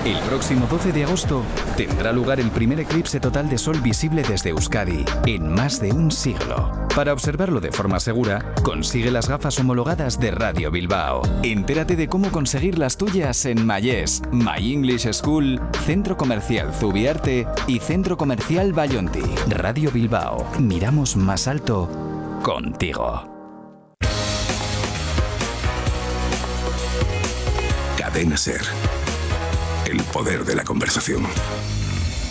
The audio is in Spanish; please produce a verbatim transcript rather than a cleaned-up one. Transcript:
El próximo doce de agosto tendrá lugar el primer eclipse total de sol visible desde Euskadi en más de un siglo. Para observarlo de forma segura, consigue las gafas homologadas de Radio Bilbao. Entérate de cómo conseguir las tuyas en Mayés, My English School, Centro Comercial Zubiarte y Centro Comercial Bayonti. Radio Bilbao. Miramos más alto contigo. Cadena SER. El poder de la conversación.